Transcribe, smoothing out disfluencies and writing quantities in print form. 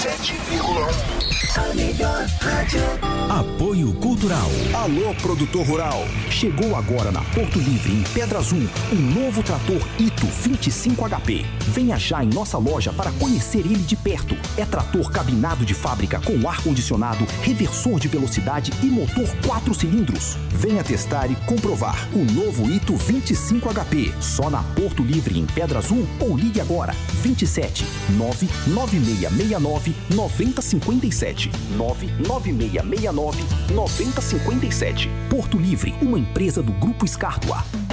A melhor rádio. Apoio Cultural. Alô, produtor rural. Chegou agora na Porto Livre, em Pedra Azul, um novo trator Ito 25 HP. Venha já em nossa loja para conhecer ele de perto. É trator cabinado de fábrica com ar-condicionado, reversor de velocidade e motor 4 cilindros. Venha testar e comprovar o novo Ito 25 HP. Só na Porto Livre, em Pedra Azul, ou ligue agora. 27 99669 9057. 99669 9057. Porto Livre, uma empresa do Grupo Scartua.